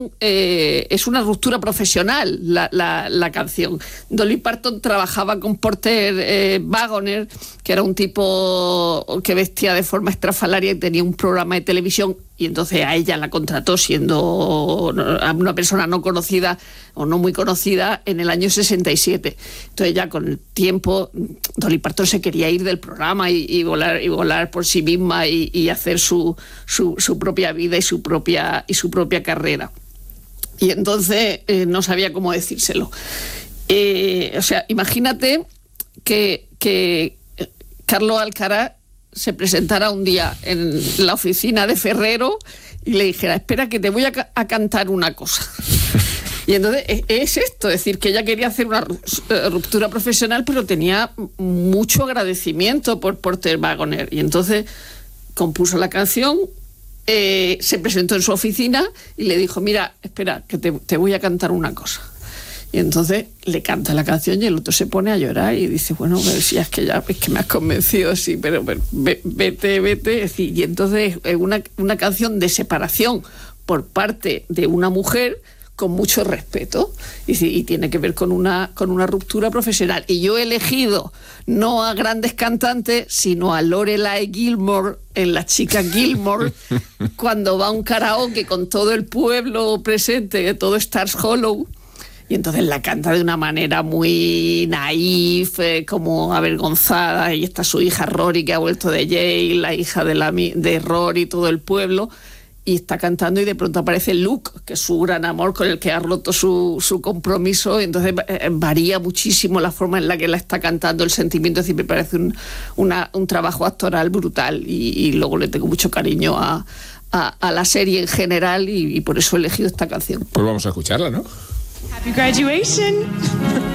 es una ruptura profesional la canción. Dolly Parton trabajaba con Porter Wagoner, que era un tipo que vestía de forma estrafalaria y tenía un programa de televisión, y entonces a ella la contrató siendo una persona no conocida o no muy conocida en el año 67. Entonces ya con el tiempo Dolly Parton se quería ir del programa y volar por sí misma y hacer su propia vida y su propia carrera. Y entonces no sabía cómo decírselo. O sea, imagínate que Carlos Alcaraz se presentara un día en la oficina de Ferrero y le dijera: espera, que te voy a cantar una cosa. Y entonces es esto, es decir, que ella quería hacer una ruptura profesional, pero tenía mucho agradecimiento por Porter Wagoner. Y entonces compuso la canción, se presentó en su oficina y le dijo: mira, espera, que te voy a cantar una cosa. Y entonces le canta la canción y el otro se pone a llorar y dice: bueno, si es que me has convencido, sí, pero vete. Es decir, y entonces es una canción de separación por parte de una mujer con mucho respeto, y tiene que ver con una ruptura profesional. Y yo he elegido no a grandes cantantes, sino a Lorelai Gilmore en Las Chicas Gilmore, cuando va a un karaoke con todo el pueblo presente, todo Stars Hollow, y entonces la canta de una manera muy naif, como avergonzada, y está su hija Rory, que ha vuelto de Yale, la hija de Rory, todo el pueblo, y está cantando, y de pronto aparece Luke, que es su gran amor con el que ha roto su compromiso, y entonces varía muchísimo la forma en la que la está cantando, el sentimiento. Es decir, me parece un trabajo actoral brutal, y luego le tengo mucho cariño a la serie en general, y por eso he elegido esta canción. Pues vamos a escucharla, ¿no? Happy graduation.